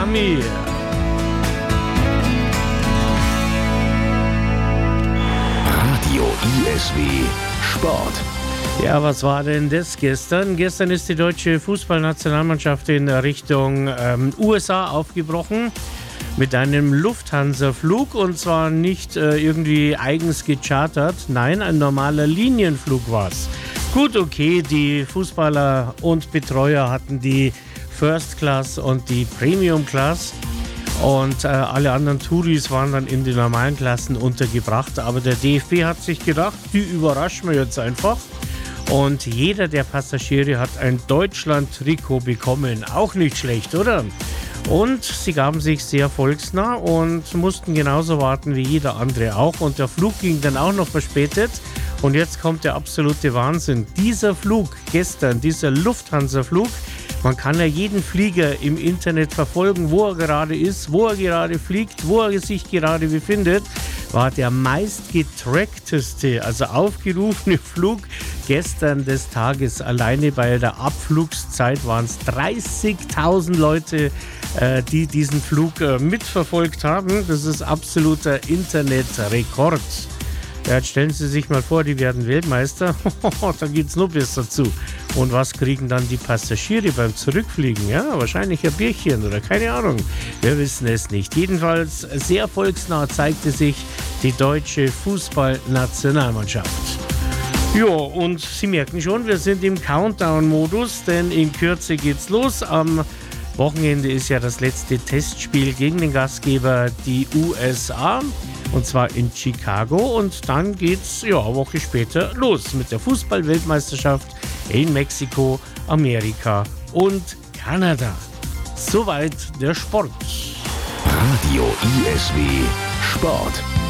Ami. Radio ISW Sport. Ja, was war denn das gestern? Gestern ist die deutsche Fußballnationalmannschaft in Richtung USA aufgebrochen mit einem Lufthansa-Flug, und zwar nicht irgendwie eigens gechartert. Nein, ein normaler Linienflug war es. Gut, okay, die Fußballer und Betreuer hatten die First Class und die Premium Class. Und alle anderen Touris waren dann in den normalen Klassen untergebracht. Aber der DFB hat sich gedacht, die überraschen wir jetzt einfach. Und jeder der Passagiere hat ein Deutschland-Trikot bekommen. Auch nicht schlecht, oder? Und sie gaben sich sehr volksnah und mussten genauso warten wie jeder andere auch. Und der Flug ging dann auch noch verspätet. Und jetzt kommt der absolute Wahnsinn. Dieser Flug gestern, dieser Lufthansa-Flug, man kann ja jeden Flieger im Internet verfolgen, wo er gerade ist, wo er gerade fliegt, wo er sich gerade befindet, war der meistgetrackteste, also aufgerufene Flug gestern des Tages. Alleine bei der Abflugszeit waren es 30.000 Leute, die diesen Flug mitverfolgt haben. Das ist absoluter Internetrekord. Ja, jetzt stellen Sie sich mal vor, die werden Weltmeister. Da geht's noch besser zu. Und was kriegen dann die Passagiere beim Zurückfliegen? Ja, wahrscheinlich ein Bierchen oder keine Ahnung. Wir wissen es nicht. Jedenfalls sehr volksnah zeigte sich die deutsche Fußballnationalmannschaft. Ja, und Sie merken schon, wir sind im Countdown-Modus, denn in Kürze geht's los. Am Wochenende ist ja das letzte Testspiel gegen den Gastgeber, die USA. Und zwar in Chicago. Und dann geht's eine Woche später los mit der Fußball-Weltmeisterschaft in Mexiko, Amerika und Kanada. Soweit der Sport. Radio ISW Sport.